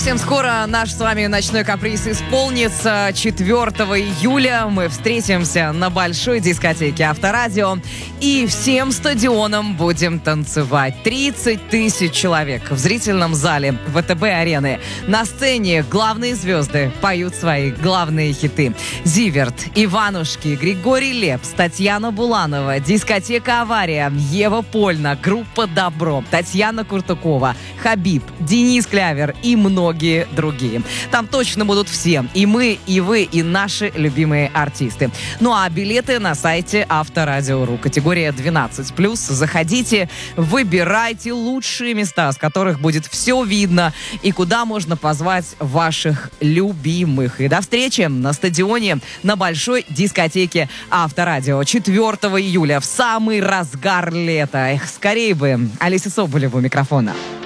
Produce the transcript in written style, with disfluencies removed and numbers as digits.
Совсем скоро наш с вами ночной каприз исполнится. 4 июля мы встретимся на большой дискотеке Авторадио и всем стадионом будем танцевать. 30 тысяч человек в зрительном зале ВТБ-арены. На сцене главные звезды поют свои главные хиты. Зиверт, Иванушки, Григорий Лепс, Татьяна Буланова, дискотека «Авария», Ева Польна, группа «Добро», Татьяна Куртукова, Хабиб, Денис Клявер и многие другие. Там точно будут все. И мы, и вы, и наши любимые артисты. Ну а билеты на сайте Авторадио.ру. Категория 12+. Заходите, выбирайте лучшие места, с которых будет все видно, и куда можно позвать ваших любимых. И до встречи на стадионе на большой дискотеке Авторадио 4 июля в самый разгар лета. Эх, скорее бы. Олеся Соболева у микрофона.